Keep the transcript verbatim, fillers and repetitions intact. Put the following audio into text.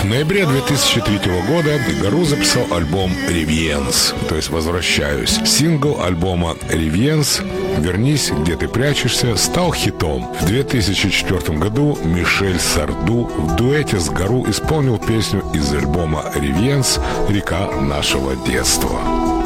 ноябре две тысячи третьего года Гару записал альбом «Ревьенс», то есть «Возвращаюсь». Сингл альбома «Ревьенс» «Вернись, где ты прячешься» стал хитом. В две тысячи четвёртом году Мишель Сарду в дуэте с Гару исполнил песню из альбома «Ревьенс» «Река нашего детства».